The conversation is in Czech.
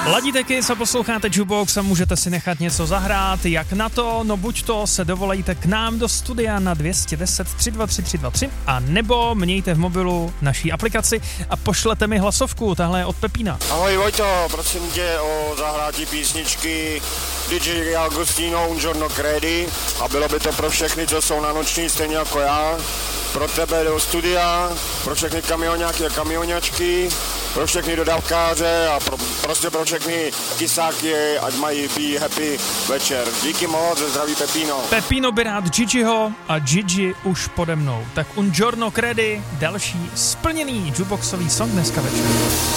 Ladíte Kiss a posloucháte Jukebox a můžete si nechat něco zahrát. Jak na to? No buď to se dovolejte k nám do studia na 210 323 323 a nebo mějte v mobilu naší aplikaci a pošlete mi hlasovku. Tahle je od Pepína. Ahoj Vojto, prosím tě o zahrátí písničky DJ Agostino Un Giorno Credi a bylo by to pro všechny, co jsou na noční stejně jako já. Pro tebe do studia, pro všechny kamioňáky a kamioňačky, pro všechny dodávkáře a prostě pro všechny kysáky, ať mají be happy večer. Díky moc, zdraví Pepino. Pepino by rád Gigiho a Gigi už pode mnou. Tak Un Giorno Credi, další splněný jukeboxový song dneska večer.